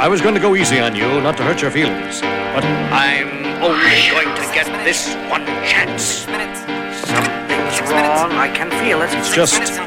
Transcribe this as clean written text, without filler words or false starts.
I was going to go easy on you, not to hurt your feelings. But I'm only going to get this one chance. Something's wrong. I can feel it. It's just